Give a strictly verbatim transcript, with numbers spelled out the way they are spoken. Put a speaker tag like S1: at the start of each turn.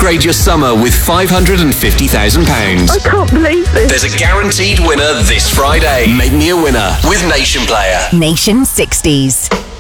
S1: Upgrade your summer with five hundred fifty thousand pounds.
S2: I can't believe this.
S1: There's a guaranteed winner this Friday. Make me a winner with Nation Player.
S3: Nation sixties.